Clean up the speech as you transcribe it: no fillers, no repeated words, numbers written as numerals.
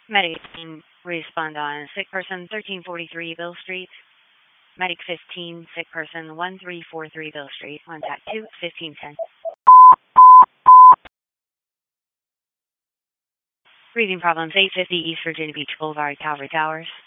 Medic team, respond on sick person 1343 Bill Street. Medic 15, sick person 1343 Bill Street. Contact 2, 1510. Breathing problems 850 East Virginia Beach Boulevard, Calvary Towers.